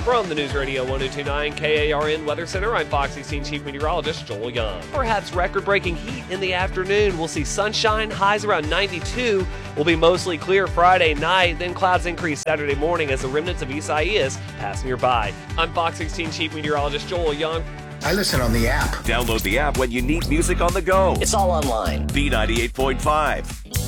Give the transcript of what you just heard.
From the News Radio 1029 KARN Weather Center, I'm Fox 16 Chief Meteorologist Joel Young. Perhaps record-breaking heat in the afternoon. We'll see sunshine, highs around 92. Will be mostly clear Friday night, then clouds increase Saturday morning as the remnants of Isaias pass nearby. I'm Fox 16 Chief Meteorologist Joel Young. I listen on the app. Download the app when you need music on the go. It's all online. B98.5.